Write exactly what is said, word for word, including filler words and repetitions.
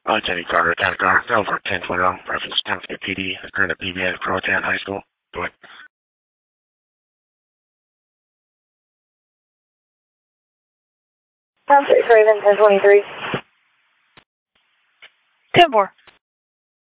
Lieutenant Carter, Lieutenant Carter, over ten twenty, reference Township P D, current at P B S Croatan High School. Go ahead. Township Raven, ten twenty-three. ten four.